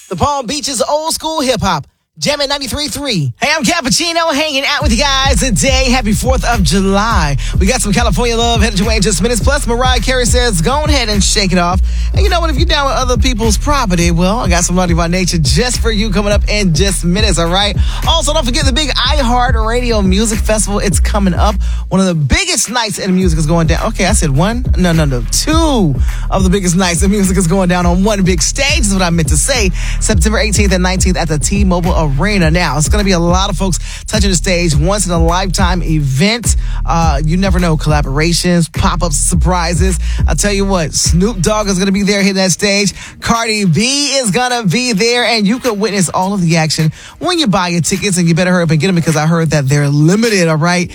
The Palm Beaches old school hip hop. Jammin' 93.3. Hey, I'm Cappuccino hanging out with you guys today. Happy 4th of July. We got some California love headed your way in just minutes. Plus, Mariah Carey says, go ahead and shake it off. And you know what? If you're down with other people's property, well, I got some Naughty by Nature just for you coming up in just minutes, all right? Also, don't forget the big iHeartRadio Music Festival. It's coming up. One of the biggest nights in music is going down. Okay, I said one? No. 2 of the biggest nights in music is going down on one big stage is what I meant to say. September 18th and 19th at the T-Mobile Arena. Now, it's going to be a lot of folks touching the stage. Once in a lifetime event. You never know. Collaborations, pop-up surprises. I'll tell you what, Snoop Dogg is going to be there hitting that stage. Cardi B is going to be there, and you can witness all of the action when you buy your tickets, and you better hurry up and get them because I heard that they're limited, all right?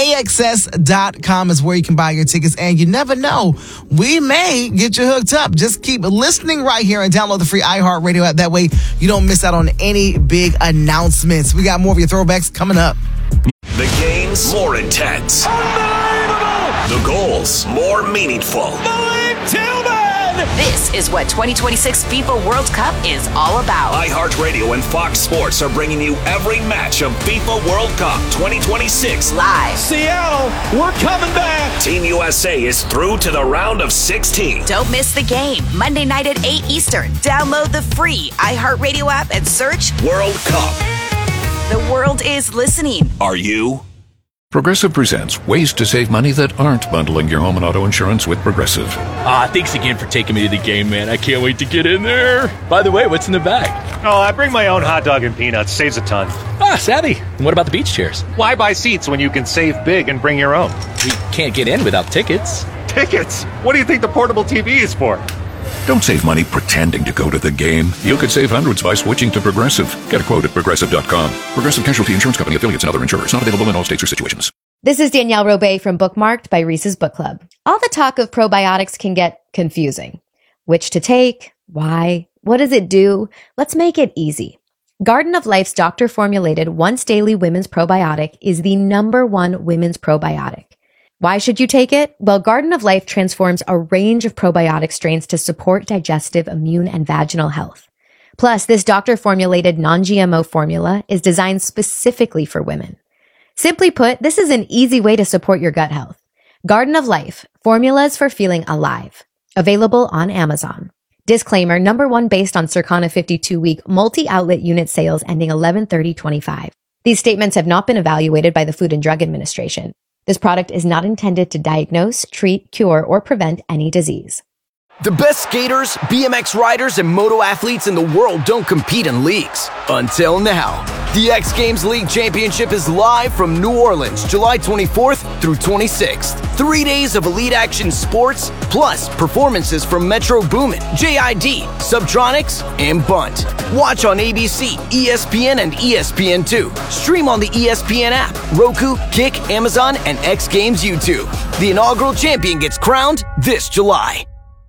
AXS.com is where you can buy your tickets, and you never know. We may get you hooked up. Just keep listening right here and download the free iHeartRadio app. That way you don't miss out on any big announcements. We got more of your throwbacks coming up. The game's more intense. Unbelievable! The goals more meaningful. Malik Tillman! This is what 2026 FIFA World Cup is all about. iHeartRadio and Fox Sports are bringing you every match of FIFA World Cup 2026 Live. Seattle, we're coming back! Team USA is through to the round of 16. Don't miss the game. Monday night at 8 Eastern. Download the free iHeartRadio app and search World Cup. The world is listening. Are you? Progressive presents ways to save money that aren't bundling your home and auto insurance with Progressive. Thanks again for taking me to the game, man. I can't wait to get in there. By the way, what's in the bag? Oh, I bring my own hot dog and peanuts. Saves a ton. Savvy. And what about the beach chairs? Why buy seats when you can save big and bring your own? We can't get in without tickets. Tickets? What do you think the portable TV is for? Don't save money pretending to go to the game. You could save hundreds by switching to Progressive. Get a quote at Progressive.com. Progressive Casualty Insurance Company, affiliates, and other insurers. Not available in all states or situations. This is Danielle Robay from Bookmarked by Reese's Book Club. All the talk of probiotics can get confusing. Which to take? Why? What does it do? Let's make it easy. Garden of Life's doctor-formulated once-daily women's probiotic is the #1 women's probiotic. Why should you take it? Well, Garden of Life transforms a range of probiotic strains to support digestive, immune, and vaginal health. Plus, this doctor-formulated non-GMO formula is designed specifically for women. Simply put, this is an easy way to support your gut health. Garden of Life, formulas for feeling alive. Available on Amazon. Disclaimer, #1 based on Circana 52-week multi-outlet unit sales ending 11/30/25. These statements have not been evaluated by the Food and Drug Administration. This product is not intended to diagnose, treat, cure, or prevent any disease. The best skaters, BMX riders, and moto athletes in the world don't compete in leagues. Until now. The X Games League Championship is live from New Orleans, July 24th through 26th. 3 days of elite action sports, plus performances from Metro Boomin, JID, Subtronics, and Bunt. Watch on ABC, ESPN, and ESPN2. Stream on the ESPN app, Roku, Kick, Amazon, and X Games YouTube. The inaugural champion gets crowned this July.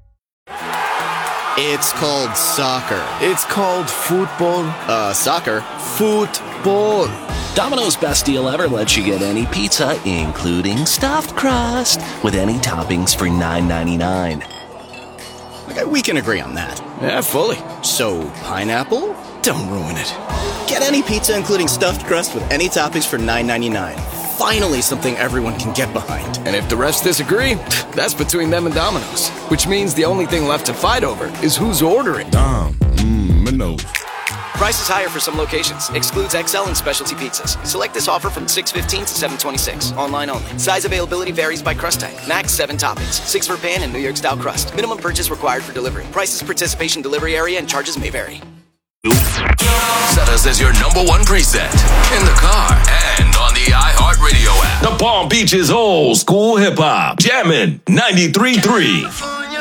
It's called soccer. It's called football. Soccer. Football. Domino's best deal ever lets you get any pizza, including stuffed crust, with any toppings for $9.99. Okay, we can agree on that. Yeah, fully. So, pineapple? Don't ruin it. Get any pizza, including stuffed crust, with any toppings for $9.99. Finally, something everyone can get behind. And if the refs disagree, that's between them and Domino's. Which means the only thing left to fight over is who's ordering. No. Price is higher for some locations. Excludes XL and specialty pizzas. Select this offer from 6/15 to 7/26. Online only. Size availability varies by crust type. Max 7 toppings. 6 for pan and New York style crust. Minimum purchase required for delivery. Prices, participation, delivery area, and charges may vary. Set us as your #1 preset in the car and on the iHeartRadio app. The Palm Beaches old school hip hop. Jammin' 93.3.